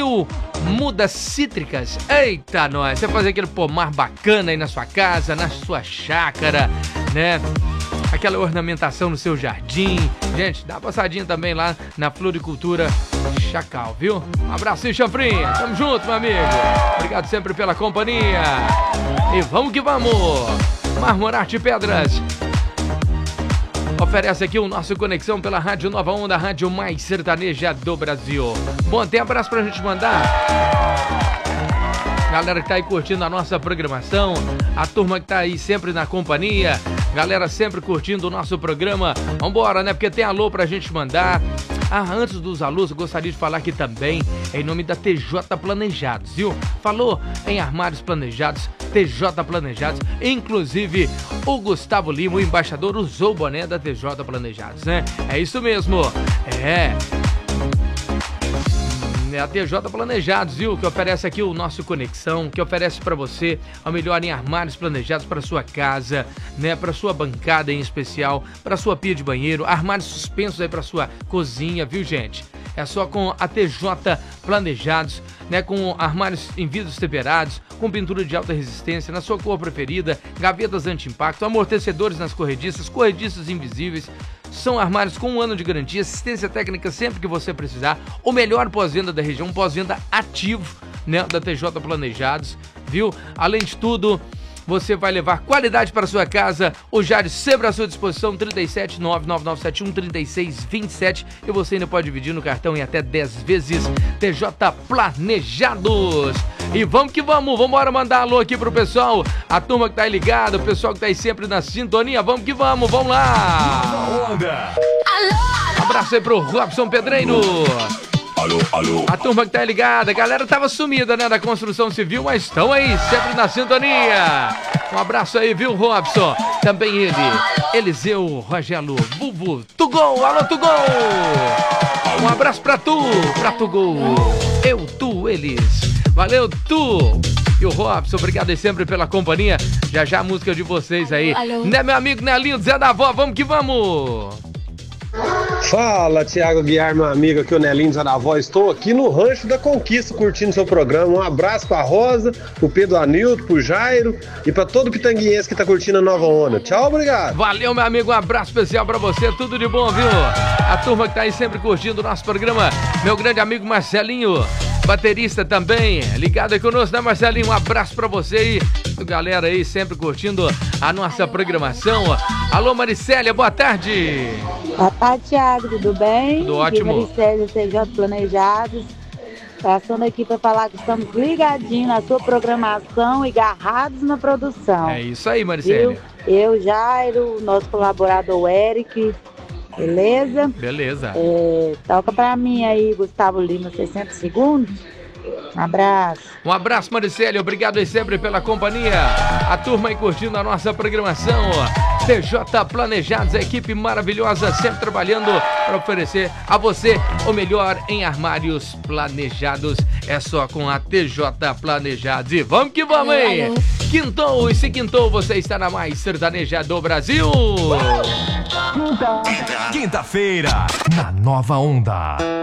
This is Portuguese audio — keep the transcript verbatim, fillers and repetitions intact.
Mil Mudas Cítricas. Eita, nós! Você fazer aquele pomar bacana aí na sua casa, na sua chácara, né? Aquela ornamentação no seu jardim. Gente, dá uma passadinha também lá na Floricultura Chacal, viu? Um abraço aí, Chanfrinha. Tamo junto, meu amigo. Obrigado sempre pela companhia. E vamos que vamos. Marmorarte Pedras oferece aqui o nosso Conexão pela Rádio Nova Onda, a rádio mais sertaneja do Brasil. Bom, tem abraço pra gente mandar. Galera que tá aí curtindo a nossa programação, a turma que tá aí sempre na companhia, galera sempre curtindo o nosso programa. Vambora, né? Porque tem alô pra gente mandar. Ah, antes dos alôs, eu gostaria de falar aqui também em nome da T J Planejados, viu? Falou em armários planejados, T J Planejados, inclusive o Gustavo Lima, o embaixador, usou o boné da T J Planejados, né? É isso mesmo, é... É a T J Planejados, viu? Que oferece aqui o nosso Conexão, que oferece pra você o melhor em armários planejados pra sua casa, né? Pra sua bancada em especial, pra sua pia de banheiro, armários suspensos aí pra sua cozinha, viu, gente? É só com a T J Planejados, né? Com armários em vidros temperados, com pintura de alta resistência na sua cor preferida, gavetas anti-impacto, amortecedores nas corrediças, corrediças invisíveis. São armários com um ano de garantia, assistência técnica sempre que você precisar. O melhor pós-venda da região, um pós-venda ativo, né, da T J Planejados, viu? Além de tudo, você vai levar qualidade para sua casa. O Jário sempre à sua disposição, trinta e sete, nove nove nove sete um, trinta e seis vinte e sete. E você ainda pode dividir no cartão em até dez vezes. T J Planejados. E vamos que vamos, vamos embora mandar alô aqui pro pessoal, a turma que tá aí ligada, o pessoal que tá aí sempre na sintonia. Vamos que vamos, vamos lá. Onda. Um abraço aí pro Robson Pedreiro. Alô, alô. A turma que tá aí ligada, a galera tava sumida, né, da construção civil, mas estão aí, sempre na sintonia. Um abraço aí, viu, Robson? Também ele, Eliseu Rogelo, Bubu, Tugol, alô, Tugol. Um abraço pra tu, pra Tugol. Eu, tu, eles. Valeu, tu! E o Robson, obrigado aí sempre pela companhia. Já já a música de vocês aí. Alô. Né, meu amigo Nelinho, Zé da Vó, vamos que vamos! Fala, Thiago Guiar, meu amigo, aqui é o Nelinho Zé da Vó. Estou aqui no Rancho da Conquista curtindo seu programa. Um abraço pra Rosa, pro Pedro Anildo, pro Jairo e pra todo pitanguiense que tá curtindo a Nova Onda. Tchau, obrigado! Valeu, meu amigo, um abraço especial pra você, tudo de bom, viu? A turma que tá aí sempre curtindo o nosso programa, meu grande amigo Marcelinho, baterista também, ligado aí conosco, né, Marcelinho? Um abraço pra você e galera aí sempre curtindo a nossa programação. Alô, Maricélia, boa tarde. Boa tarde, Thiago, tudo bem? Tudo ótimo. Aqui Maricélia, T J Planejados, passando aqui para falar que estamos ligadinhos na sua programação e agarrados na produção. É isso aí, Maricélia. Viu? Eu, Jairo, nosso colaborador Eric, beleza? Beleza. É, toca pra mim aí, Gustavo Lima, sessenta segundos. Um abraço. Um abraço, Maricélia. Obrigado aí sempre pela companhia. A turma aí curtindo a nossa programação. T J Planejados, a equipe maravilhosa, sempre trabalhando para oferecer a você o melhor em armários planejados. É só com a T J Planejados. E vamos que vamos, hein? Quintou, e se quintou, você está na mais sertaneja do Brasil. Quinta-feira, na Nova Onda.